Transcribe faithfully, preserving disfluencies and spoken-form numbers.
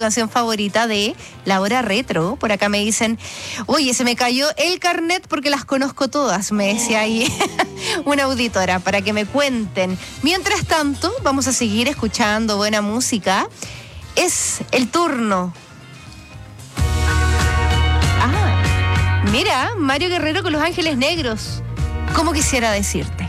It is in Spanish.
canción favorita de La Hora Retro. Por acá me dicen, oye, se me cayó el carnet porque las conozco todas, me decía ahí una auditora, para que me cuenten. Mientras tanto, vamos a seguir escuchando buena música. Es el turno. Ah, mira, Mario Guerrero con Los Ángeles Negros. ¿Cómo quisiera decirte?